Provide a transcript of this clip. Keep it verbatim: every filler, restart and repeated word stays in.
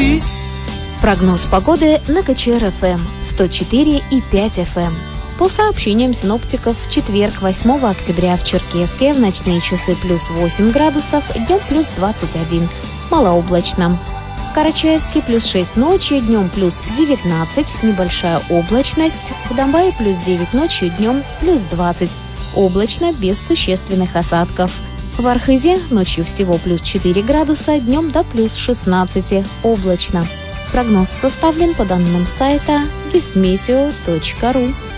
Прогноз погоды на КЧР-ФМ сто четыре и пять эф эм. По сообщениям синоптиков, в четверг, восьмого октября, в Черкесске в ночные часы плюс восемь градусов, днем плюс двадцать один, малооблачно. В Карачаевске плюс шесть ночью, днем плюс девятнадцать, небольшая облачность. В Домбае плюс девять ночью, днем плюс двадцать, облачно, без существенных осадков. В Архызе ночью всего плюс четыре градуса, днем до плюс шестнадцать, облачно. Прогноз составлен по данным сайта гисметео точка ру.